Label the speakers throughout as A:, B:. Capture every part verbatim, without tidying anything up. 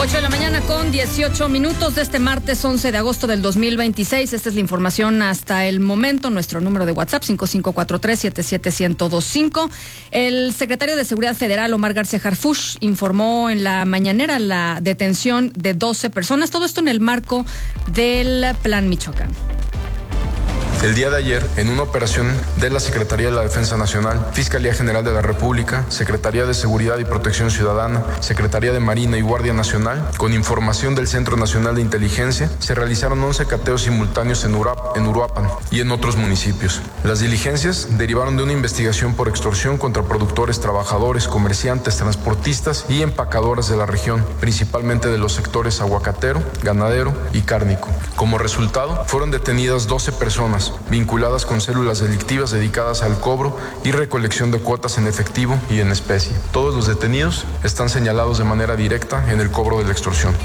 A: ocho de la mañana con dieciocho minutos de este martes once de agosto del dos mil veintiséis. Esta es la información hasta el momento. Nuestro número de WhatsApp cinco cinco cuatro tres siete siete uno cero dos cinco. El secretario de Seguridad Federal, Omar García Harfuch, informó en la mañanera la detención de doce personas. Todo esto en el marco del Plan Michoacán.
B: El día de ayer, en una operación de la Secretaría de la Defensa Nacional, Fiscalía General de la República, Secretaría de Seguridad y Protección Ciudadana, Secretaría de Marina y Guardia Nacional, con información del Centro Nacional de Inteligencia, se realizaron once cateos simultáneos en, Urap, en Uruapan y en otros municipios. Las diligencias derivaron de una investigación por extorsión contra productores, trabajadores, comerciantes, transportistas y empacadoras de la región, principalmente de los sectores aguacatero, ganadero y cárnico. Como resultado, fueron detenidas doce personas, vinculadas con células delictivas dedicadas al cobro y recolección de cuotas en efectivo y en especie. Todos los detenidos están señalados de manera directa en el cobro de la extorsión.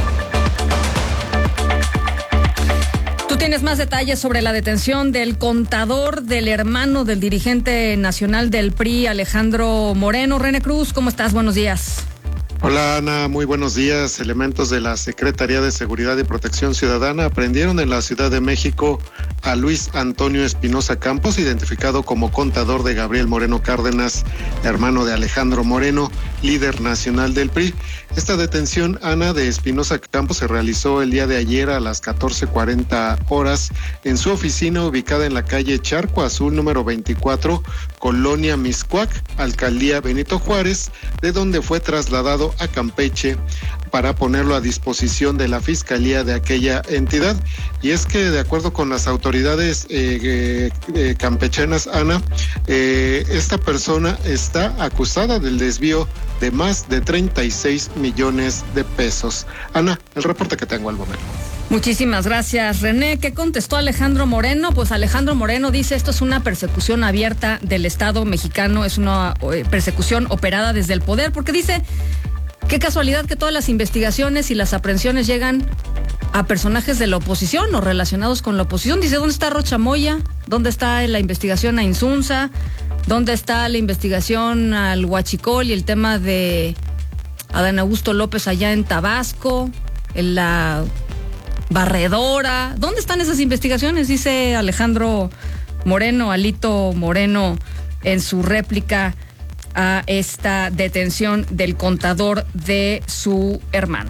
A: Tú tienes más detalles sobre la detención del contador del hermano del dirigente nacional del P R I, Alejandro Moreno. René Cruz, ¿cómo estás? Buenos días.
C: Hola Ana, muy buenos días. Elementos de la Secretaría de Seguridad y Protección Ciudadana aprendieron en la Ciudad de México a Luis Antonio Espinosa Campos, identificado como contador de Gabriel Moreno Cárdenas, hermano de Alejandro Moreno, líder nacional del P R I. Esta detención, Ana, de Espinosa Campos se realizó el día de ayer a las catorce cuarenta horas en su oficina ubicada en la calle Charco Azul número veinticuatro, Colonia Mixcoac, Alcaldía Benito Juárez, de donde fue trasladado a Campeche para ponerlo a disposición de la Fiscalía de aquella entidad. Y es que, de acuerdo con las autoridades eh, eh, eh, campechanas, Ana, eh, esta persona está acusada del desvío de más de treinta y seis millones de pesos. Ana, el reporte que tengo al momento.
A: Muchísimas gracias, René. ¿Qué contestó Alejandro Moreno? Pues Alejandro Moreno dice esto es una persecución abierta del Estado mexicano, es una eh, persecución operada desde el poder, porque dice, qué casualidad que todas las investigaciones y las aprehensiones llegan a personajes de la oposición o relacionados con la oposición. Dice, ¿dónde está Rocha Moya? ¿Dónde está la investigación a Insunza? ¿Dónde está la investigación al Huachicol y el tema de Adán Augusto López allá en Tabasco? En la barredora. ¿Dónde están esas investigaciones? Dice Alejandro Moreno, Alito Moreno, en su réplica a esta detención del contador de su hermano.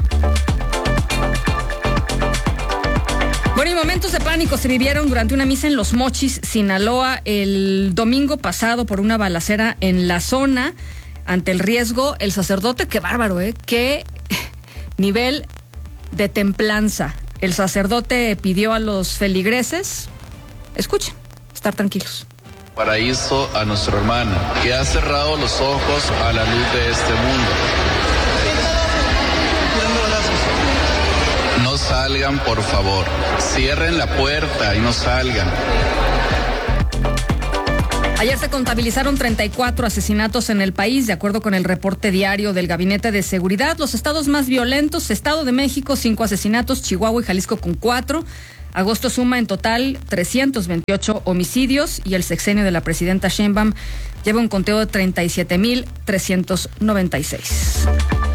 A: Bueno, y momentos de pánico se vivieron durante una misa en Los Mochis, Sinaloa, el domingo pasado por una balacera en la zona. Ante el riesgo, el sacerdote, qué bárbaro, ¿eh? Qué nivel de templanza. El sacerdote pidió a los feligreses, escuchen, estar tranquilos.
D: Paraíso a nuestro hermano, que ha cerrado los ojos a la luz de este mundo. No salgan, por favor. Cierren la puerta y no salgan.
A: Ayer se contabilizaron treinta y cuatro asesinatos en el país, de acuerdo con el reporte diario del Gabinete de Seguridad. Los estados más violentos, Estado de México, cinco asesinatos, Chihuahua y Jalisco con cuatro. Agosto suma en total trescientos veintiocho homicidios y el sexenio de la presidenta Sheinbaum lleva un conteo de treinta y siete mil trescientos noventa y seis.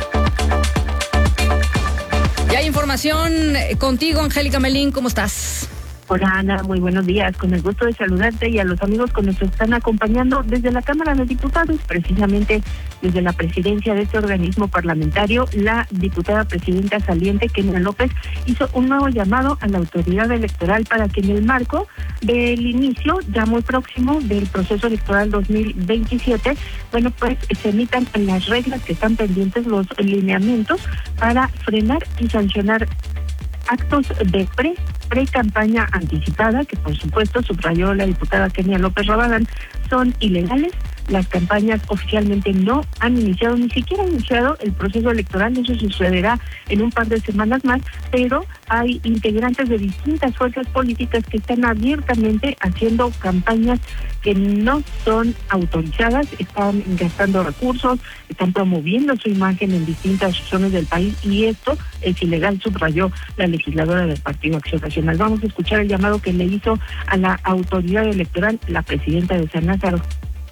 A: Y hay información contigo, Angélica Melín, ¿cómo estás?
E: Hola Ana, muy buenos días, con el gusto de saludarte y a los amigos que nos están acompañando desde la Cámara de Diputados, precisamente desde la presidencia de este organismo parlamentario. La diputada presidenta saliente, Kenia López, hizo un nuevo llamado a la autoridad electoral para que en el marco del inicio, ya muy próximo, del proceso electoral dos mil veintisiete, bueno, pues se emitan las reglas que están pendientes, los lineamientos para frenar y sancionar actos de pre, pre-campaña anticipada, que por supuesto subrayó la diputada Kenia López Rabadán, son ilegales. Las campañas oficialmente no han iniciado, ni siquiera ha iniciado el proceso electoral. Eso sucederá en un par de semanas más, pero hay integrantes de distintas fuerzas políticas que están abiertamente haciendo campañas que no son autorizadas, están gastando recursos, están promoviendo su imagen en distintas zonas del país, y esto es ilegal, subrayó la legisladora del Partido Acción Nacional. Vamos a escuchar el llamado que le hizo a la autoridad electoral la presidenta de San Lázaro.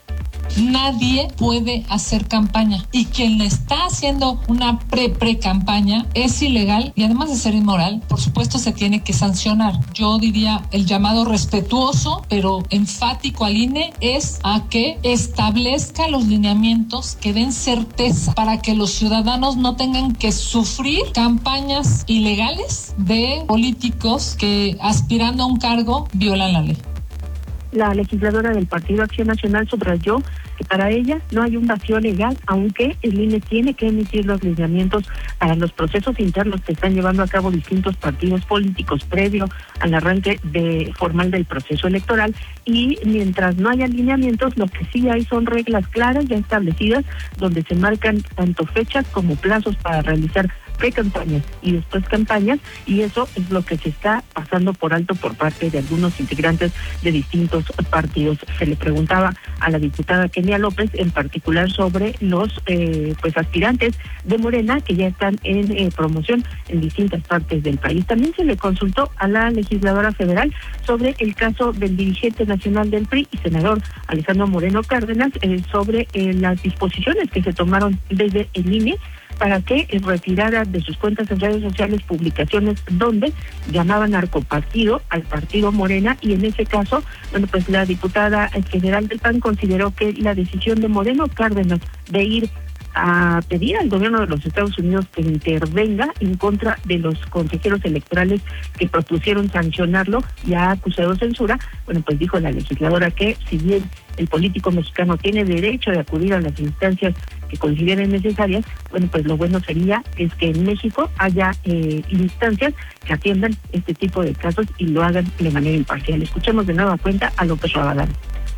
F: Nadie puede hacer campaña y quien está haciendo una pre-pre-campaña es ilegal y además de ser inmoral, por supuesto se tiene que sancionar. Yo diría el llamado respetuoso pero enfático al I N E es a que establezca los lineamientos que den certeza para que los ciudadanos no tengan que sufrir campañas ilegales de políticos que aspirando a un cargo violan la ley.
E: La legisladora del Partido Acción Nacional subrayó que para ella no hay un vacío legal, aunque el I N E tiene que emitir los lineamientos para los procesos internos que están llevando a cabo distintos partidos políticos previo al arranque de formal del proceso electoral, y mientras no haya lineamientos, lo que sí hay son reglas claras ya establecidas donde se marcan tanto fechas como plazos para realizar pre-campañas y después campañas, y eso es lo que se está pasando por alto por parte de algunos integrantes de distintos partidos. Se le preguntaba a la diputada Kenia López en particular sobre los eh, pues aspirantes de Morena que ya están en eh, promoción en distintas partes del país. También se le consultó a la legisladora federal sobre el caso del dirigente nacional del P R I y senador Alejandro Moreno Cárdenas eh, sobre eh, las disposiciones que se tomaron desde el I N E para que retirara de sus cuentas en redes sociales publicaciones donde llamaban narcopartido al partido Morena, y en ese caso, bueno, pues la diputada federal del P A N consideró que la decisión de Moreno Cárdenas de ir a pedir al gobierno de los Estados Unidos que intervenga en contra de los consejeros electorales que propusieron sancionarlo y ha acusado censura, bueno, pues dijo la legisladora que si bien el político mexicano tiene derecho de acudir a las instancias que consideren necesarias, bueno, pues lo bueno sería es que en México haya eh, instancias que atiendan este tipo de casos y lo hagan de manera imparcial. Escuchemos de nueva cuenta a López Rabadán.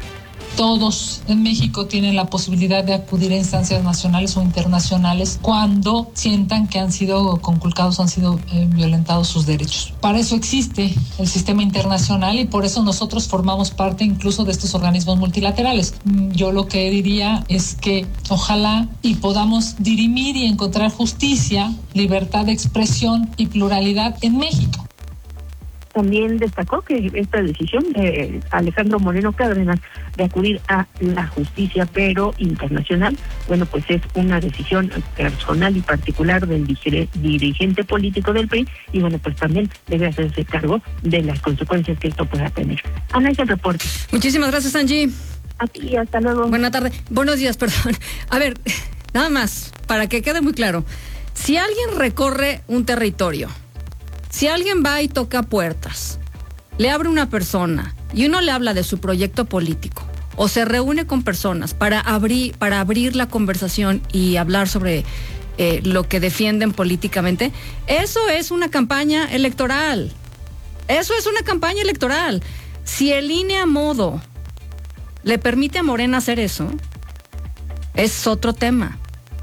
F: Todos en México tienen la posibilidad de acudir a instancias nacionales o internacionales cuando sientan que han sido conculcados, han sido eh, violentados sus derechos. Para eso existe el sistema internacional y por eso nosotros formamos parte incluso de estos organismos multilaterales. Yo lo que diría es que ojalá y podamos dirimir y encontrar justicia, libertad de expresión y pluralidad en México.
E: También destacó que esta decisión de Alejandro Moreno Cárdenas de acudir a la justicia, pero internacional, bueno, pues es una decisión personal y particular del dirigente político del P R I, y bueno, pues también debe hacerse cargo de las consecuencias que esto pueda tener. Ana, es el reporte.
A: Muchísimas gracias, Angie.
E: Aquí, hasta luego.
A: Buena tarde. Buenos días, perdón. A ver, nada más, para que quede muy claro. Si alguien recorre un territorio, si alguien va y toca puertas, le abre una persona y uno le habla de su proyecto político o se reúne con personas para abrir, para abrir la conversación y hablar sobre eh, lo que defienden políticamente, eso es una campaña electoral. Eso es una campaña electoral. Si el I N E a modo le permite a Morena hacer eso, es otro tema.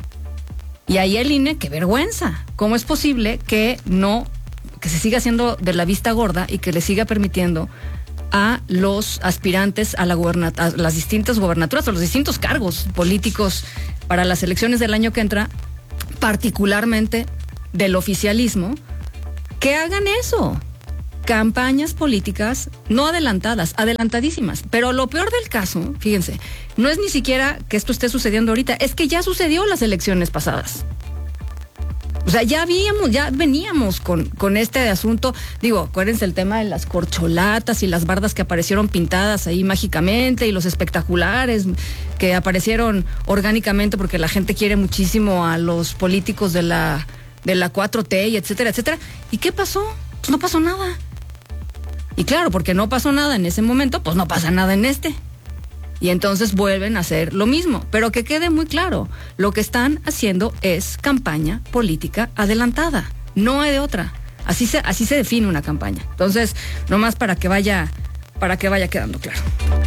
A: Y ahí el I N E, qué vergüenza. ¿Cómo es posible que no... que se siga haciendo de la vista gorda y que le siga permitiendo a los aspirantes a, la goberna- a las distintas gobernaturas o los distintos cargos políticos para las elecciones del año que entra, particularmente del oficialismo, que hagan eso? Campañas políticas no adelantadas, adelantadísimas. Pero lo peor del caso, fíjense, no es ni siquiera que esto esté sucediendo ahorita, es que ya sucedió en las elecciones pasadas. O sea, ya habíamos, ya veníamos con, con este asunto. Digo, acuérdense el tema de las corcholatas y las bardas que aparecieron pintadas ahí mágicamente y los espectaculares que aparecieron orgánicamente porque la gente quiere muchísimo a los políticos de la, de la cuatro T y etcétera, etcétera. ¿Y qué pasó? Pues no pasó nada. Y claro, porque no pasó nada en ese momento, pues no pasa nada en este. Y entonces vuelven a hacer lo mismo. Pero que quede muy claro, lo que están haciendo es campaña política adelantada. No hay de otra. Así se, así se define una campaña. Entonces, nomás para que vaya, para que vaya quedando claro.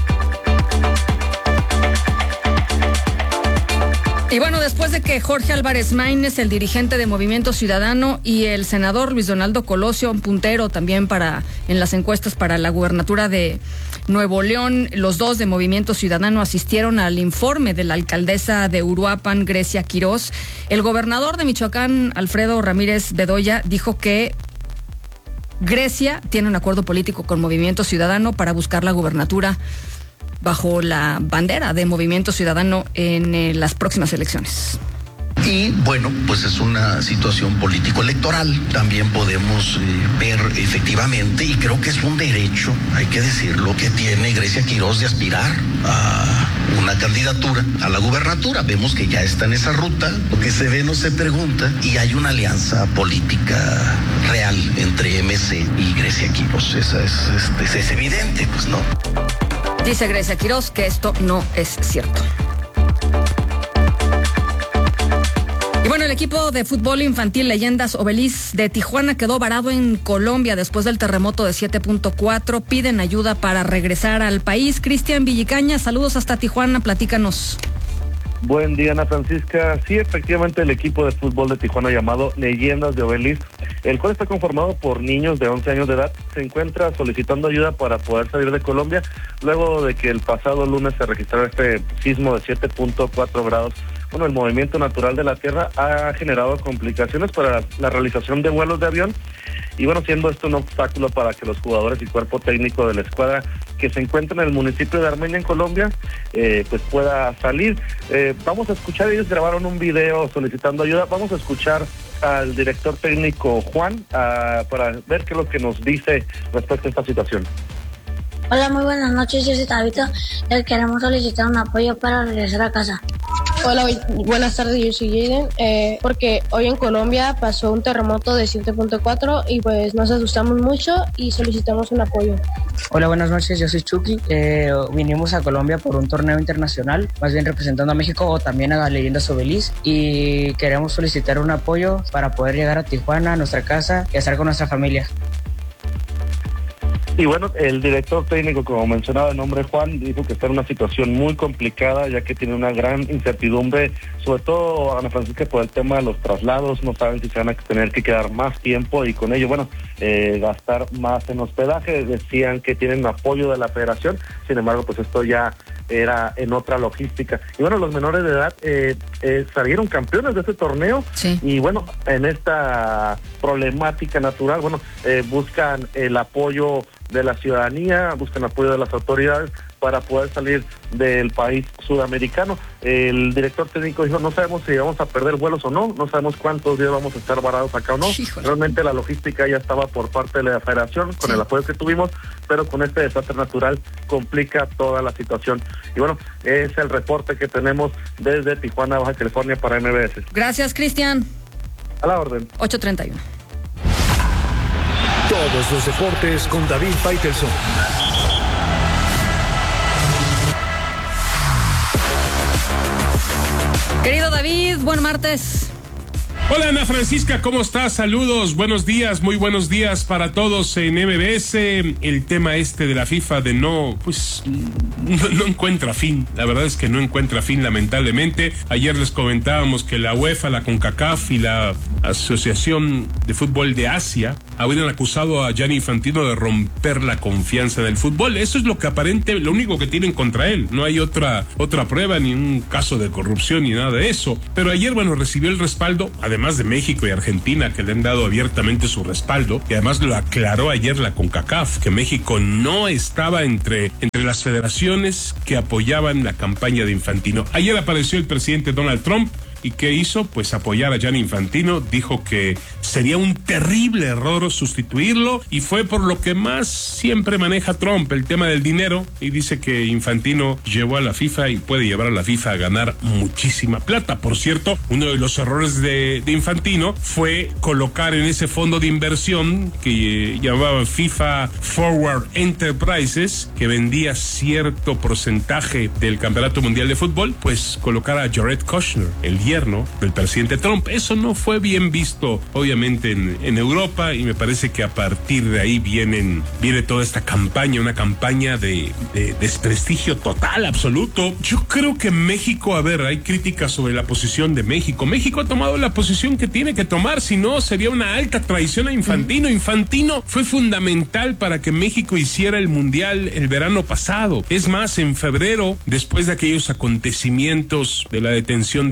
A: Y bueno, después de que Jorge Álvarez Maínez, el dirigente de Movimiento Ciudadano, y el senador Luis Donaldo Colosio, un puntero también para en las encuestas para la gubernatura de Nuevo León, los dos de Movimiento Ciudadano asistieron al informe de la alcaldesa de Uruapan, Grecia Quirós, el gobernador de Michoacán, Alfredo Ramírez Bedoya, dijo que Grecia tiene un acuerdo político con Movimiento Ciudadano para buscar la gubernatura bajo la bandera de Movimiento Ciudadano en eh, las próximas elecciones.
G: Y bueno, pues es una situación político-electoral. También podemos eh, ver efectivamente, y creo que es un derecho, hay que decirlo, que tiene Grecia Quirós de aspirar a una candidatura a la gubernatura. Vemos que ya está en esa ruta, lo que se ve no se pregunta, y hay una alianza política real entre M C y Grecia Quirós. Esa es, es, es evidente, pues no.
A: Dice Grecia Quirós que esto no es cierto. Y bueno, el equipo de fútbol infantil Leyendas Obelis de Tijuana quedó varado en Colombia después del terremoto de siete punto cuatro. Piden ayuda para regresar al país. Cristian Villicaña, saludos hasta Tijuana, platícanos.
H: Buen día, Ana Francisca. Sí, efectivamente, el equipo de fútbol de Tijuana llamado Leyendas de Obelis, el cual está conformado por niños de once años de edad, se encuentra solicitando ayuda para poder salir de Colombia luego de que el pasado lunes se registrara este sismo de siete punto cuatro grados. Bueno, el movimiento natural de la Tierra ha generado complicaciones para la realización de vuelos de avión y bueno, siendo esto un obstáculo para que los jugadores y cuerpo técnico de la escuadra que se encuentra en el municipio de Armenia, en Colombia, eh, pues pueda salir. Eh, vamos a escuchar, ellos grabaron un video solicitando ayuda, vamos a escuchar al director técnico Juan uh, para ver qué es lo que nos dice respecto a esta situación.
I: Hola, muy buenas noches, yo soy Tabito, les queremos solicitar un apoyo para regresar a casa.
J: Hola, buenas tardes, yo soy Jaden, eh, porque hoy en Colombia pasó un terremoto de siete punto cuatro y pues nos asustamos mucho y solicitamos un apoyo.
K: Hola, buenas noches, yo soy Chucky, eh, vinimos a Colombia por un torneo internacional, más bien representando a México o también a Leyendas Obelis, y queremos solicitar un apoyo para poder llegar a Tijuana, a nuestra casa y estar con nuestra familia.
H: Y bueno, el director técnico, como mencionaba de nombre Juan, dijo que está en una situación muy complicada, ya que tiene una gran incertidumbre, sobre todo, Ana Francisca, por el tema de los traslados. No saben si se van a tener que quedar más tiempo y con ello, bueno, eh, gastar más en hospedaje. Decían que tienen apoyo de la federación, sin embargo, pues esto ya era en otra logística. Y bueno, los menores de edad eh, eh, salieron campeones de este torneo.
A: Sí.
H: Y bueno, en esta problemática natural, bueno, eh, buscan el apoyo de la ciudadanía, buscan apoyo de las autoridades para poder salir del país sudamericano. El director técnico dijo, no sabemos si vamos a perder vuelos o no, no sabemos cuántos días vamos a estar varados acá o no. Híjole. Realmente la logística ya estaba por parte de la federación, con sí. el apoyo que tuvimos, pero con este desastre natural complica toda la situación. Y bueno, es el reporte que tenemos desde Tijuana, Baja California, para M B S.
A: Gracias, Cristian.
H: A la orden.
A: ocho treinta y uno.
L: Todos los deportes con David Faitelson.
A: Querido David, buen martes.
M: Hola Ana Francisca, ¿cómo estás? Saludos, buenos días, muy buenos días para todos en M B S. El tema este de la FIFA de no, pues, no, no encuentra fin. La verdad es que no encuentra fin, lamentablemente. Ayer les comentábamos que la UEFA, la CONCACAF y la Asociación de Fútbol de Asia habían acusado a Gianni Infantino de romper la confianza en el fútbol. Eso es lo que aparente, lo único que tienen contra él. No hay otra, otra prueba, ni un caso de corrupción, ni nada de eso. Pero ayer, bueno, recibió el respaldo, además de México y Argentina, que le han dado abiertamente su respaldo, y además lo aclaró ayer la CONCACAF, que México no estaba entre, entre las federaciones que apoyaban la campaña de Infantino. Ayer apareció el presidente Donald Trump. ¿Y qué hizo? Pues apoyar a Gianni Infantino. Dijo que sería un terrible error sustituirlo, y fue por lo que más siempre maneja Trump, el tema del dinero, y dice que Infantino llevó a la FIFA y puede llevar a la FIFA a ganar muchísima plata. Por cierto, uno de los errores de, de Infantino fue colocar en ese fondo de inversión que eh, llamaban FIFA Forward Enterprises, que vendía cierto porcentaje del Campeonato Mundial de Fútbol, pues colocar a Jared Kushner, el yerno del presidente Trump. Eso no fue bien visto, obviamente, en, en Europa, y me parece que a partir de ahí vienen, viene toda esta campaña, una campaña de, de desprestigio total, absoluto. Yo creo que México, a ver, hay críticas sobre la posición de México. México ha tomado la posición que tiene que tomar, si no sería una alta traición a Infantino. Infantino fue fundamental para que México hiciera el Mundial el verano pasado. Es más, en febrero, después de aquellos acontecimientos de la detención del Mencho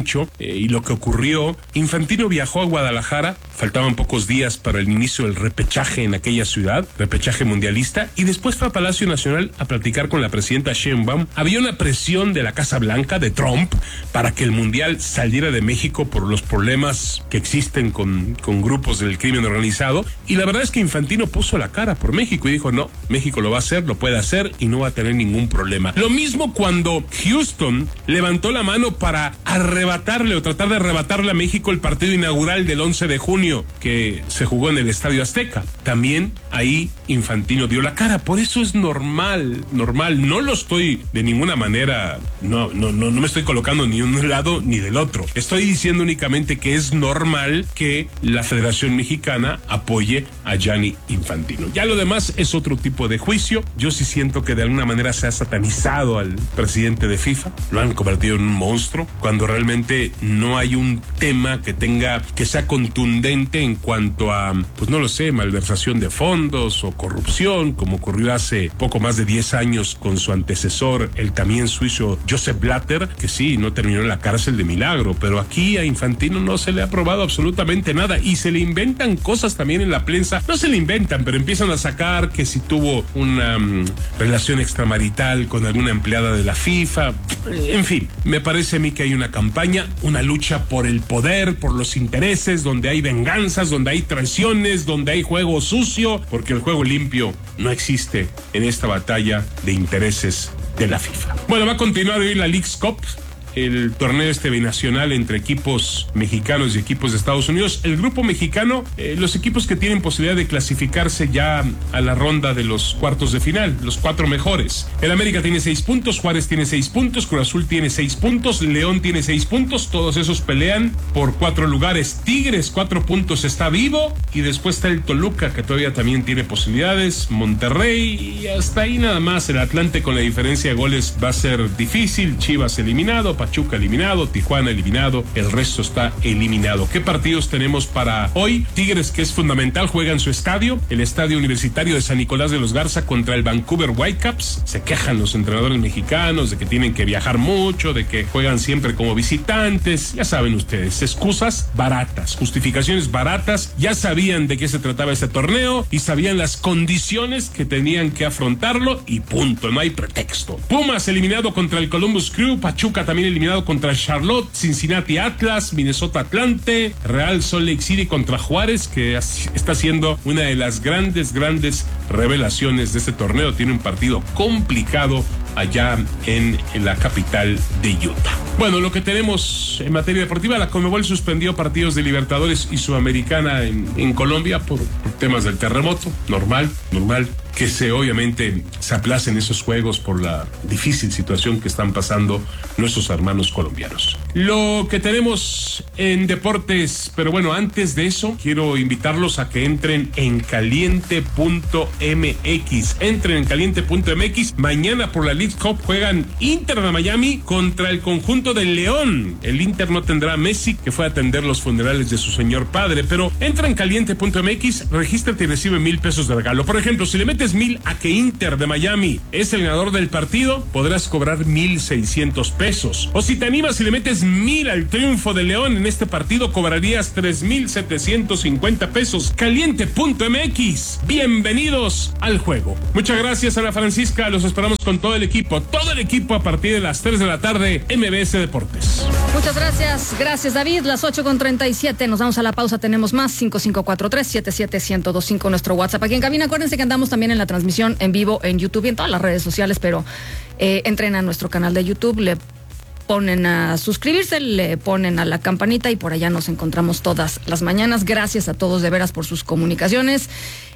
M: mucho eh, y lo que ocurrió. Infantino viajó a Guadalajara, faltaban pocos días para el inicio del repechaje en aquella ciudad, repechaje mundialista, y después fue a Palacio Nacional a platicar con la presidenta Sheinbaum. Había una presión de la Casa Blanca, de Trump, para que el mundial saliera de México por los problemas que existen con, con grupos del crimen organizado, y la verdad es que Infantino puso la cara por México y dijo, no, México lo va a hacer, lo puede hacer y no va a tener ningún problema. Lo mismo cuando Houston levantó la mano para arrebatarle o tratar de arrebatarle a México el partido inaugural del once de junio que se jugó en el Estadio Azteca. También ahí Infantino dio la cara. Por eso es normal, normal. No lo estoy de ninguna manera, no, no, no, no me estoy colocando ni de un lado ni del otro. Estoy diciendo únicamente que es normal que la Federación Mexicana apoye a Gianni Infantino. Ya lo demás es otro tipo de juicio. Yo sí siento que de alguna manera se ha satanizado al presidente de FIFA. Lo han convertido en un monstruo, cuando realmente no hay un tema que tenga, que sea contundente en cuanto a, pues no lo sé, malversación de fondos o corrupción, como ocurrió hace poco más de diez años con su antecesor, el también suizo Joseph Blatter, que sí, no terminó en la cárcel de milagro, pero aquí a Infantino no se le ha probado absolutamente nada y se le inventan cosas también en la prensa. No se le inventan, pero empiezan a sacar que si tuvo una um, relación extramarital con alguna empleada de la FIFA. En fin, me parece a mí que hay una campaña, una lucha por el poder, por los intereses, donde hay venganzas, donde hay traiciones, donde hay juego sucio, porque el juego limpio no existe en esta batalla de intereses de la FIFA. Bueno, va a continuar hoy la Leagues Cup, el torneo este binacional entre equipos mexicanos y equipos de Estados Unidos. El grupo mexicano, eh, los equipos que tienen posibilidad de clasificarse ya a la ronda de los cuartos de final, los cuatro mejores. El América tiene seis puntos, Juárez tiene seis puntos, Cruz Azul tiene seis puntos, León tiene seis puntos, todos esos pelean por cuatro lugares. Tigres, cuatro puntos, está vivo, y después está el Toluca, que todavía también tiene posibilidades, Monterrey, y hasta ahí nada más. El Atlante, con la diferencia de goles, va a ser difícil. Chivas eliminado, Pachuca eliminado, Tijuana eliminado, el resto está eliminado. ¿Qué partidos tenemos para hoy? Tigres, que es fundamental, juega en su estadio, el Estadio Universitario de San Nicolás de los Garza, contra el Vancouver Whitecaps. Se quejan los entrenadores mexicanos de que tienen que viajar mucho, de que juegan siempre como visitantes. Ya saben ustedes, excusas baratas, justificaciones baratas. Ya sabían de qué se trataba este torneo y sabían las condiciones que tenían que afrontarlo, y punto, no hay pretexto. Pumas eliminado contra el Columbus Crew, Pachuca también eliminado contra Charlotte, Cincinnati Atlas, Minnesota Atlante, Real Salt Lake City contra Juárez, que está siendo una de las grandes, grandes revelaciones de este torneo. Tiene un partido complicado allá en, en la capital de Utah. Bueno, lo que tenemos en materia deportiva, la Conmebol suspendió partidos de Libertadores y Sudamericana en, en Colombia por, por temas del terremoto. Normal, normal que se obviamente se aplacen esos juegos por la difícil situación que están pasando nuestros hermanos colombianos. Lo que tenemos en deportes, pero bueno, antes de eso, quiero invitarlos a que entren en caliente punto m x. Entren en caliente punto m x. Mañana por la League Cup juegan Inter de Miami contra el conjunto del León. El Inter no tendrá a Messi, que fue a atender los funerales de su señor padre, pero entra en caliente punto m x, regístrate y recibe mil pesos de regalo. Por ejemplo, si le metes mil a que Inter de Miami es el ganador del partido, podrás cobrar mil seiscientos pesos. O si te animas y le metes mil al triunfo de León en este partido, cobrarías tres mil setecientos cincuenta pesos. caliente punto m x. Bienvenidos al juego. Muchas gracias, Ana Francisca. Los esperamos con todo el equipo, todo el equipo a partir de las tres de la tarde, M B S Deportes.
A: Muchas gracias, gracias David. Las ocho con treinta y siete, nos vamos a la pausa, tenemos más. Cinco cinco cuatro tres siete siete uno cero dos cinco, nuestro WhatsApp aquí en cabina. Acuérdense que andamos también en la transmisión en vivo en YouTube y en todas las redes sociales, pero eh, entren a nuestro canal de YouTube, le ponen a suscribirse, le ponen a la campanita y por allá nos encontramos todas las mañanas. Gracias a todos de veras por sus comunicaciones.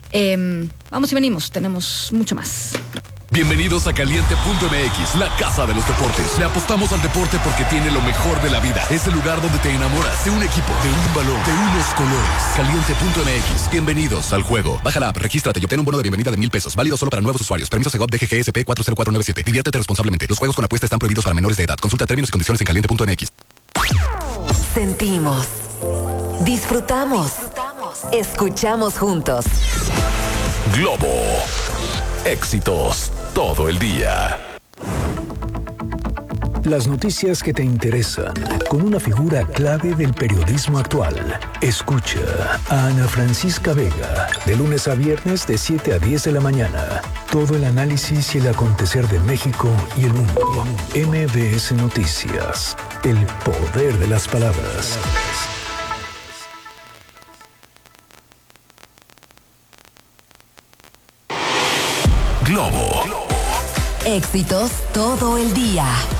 A: Eh, vamos y venimos, tenemos mucho más.
N: Bienvenidos a caliente punto m x, la casa de los deportes. Le apostamos al deporte porque tiene lo mejor de la vida. Es el lugar donde te enamoras de un equipo, de un balón, de unos colores. caliente punto m x. Bienvenidos al juego. Baja la app, regístrate y obtén un bono de bienvenida de mil pesos. Válido solo para nuevos usuarios. Permiso Segov D G G S P cuatro cero cuatro nueve siete. Diviértete responsablemente. Los juegos con apuesta están prohibidos para menores de edad. Consulta términos y condiciones en caliente punto m x.
O: Sentimos. Disfrutamos. Escuchamos juntos.
N: Globo. Éxitos todo el día.
L: Las noticias que te interesan, con una figura clave del periodismo actual. Escucha a Ana Francisca Vega, de lunes a viernes de siete a diez de la mañana. Todo el análisis y el acontecer de México y el mundo. M B S Noticias, el poder de las palabras.
N: Globo.
O: Éxitos todo el día.